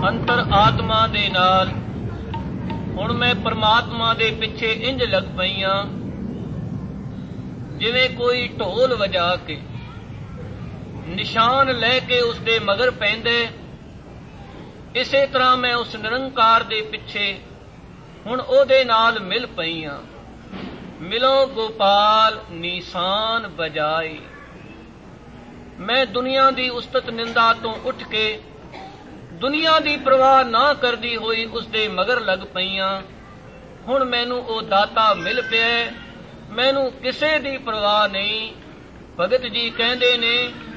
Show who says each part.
Speaker 1: ਅੰਤਰ ਆਤਮਾ ਦੇ ਨਾਲ ਹੁਣ ਮੈਂ ਪਰਮਾਤਮਾ ਦੇ ਪਿੱਛੇ ਇੰਜ ਲੱਗ ਪਈਆਂ ਜਿਵੇਂ ਕੋਈ ਢੋਲ ਵਜਾ ਕੇ ਨਿਸ਼ਾਨ ਲੈ ਕੇ ਉਸਦੇ ਮਗਰ ਪੈਂਦੇ। ਇਸੇ ਤਰ੍ਹਾਂ ਮੈਂ ਉਸ ਨਿਰੰਕਾਰ ਦੇ ਪਿੱਛੇ ਹੁਣ ਉਹਦੇ ਨਾਲ ਮਿਲ ਪਈਆਂ। ਮਿਲੋ ਗੋਪਾਲ ਨਿਸ਼ਾਨ ਬਜਾਈ। ਮੈਂ ਦੁਨੀਆ ਦੀ ਉਸਤਤ ਨਿੰਦਾ ਤੋਂ ਉੱਠ ਕੇ ਦੁਨੀਆ ਦੀ ਪਰਵਾਹ ਨਾ ਕਰਦੀ ਹੋਈ ਉਸਦੇ ਮਗਰ ਲੱਗ ਪਈਆਂ। ਹੁਣ ਮੈਨੂੰ ਉਹ ਦਾਤਾ ਮਿਲ ਪਿਆ, ਮੈਨੂੰ ਕਿਸੇ ਦੀ ਪਰਵਾਹ ਨਹੀਂ। ਭਗਤ ਜੀ ਕਹਿੰਦੇ ਨੇ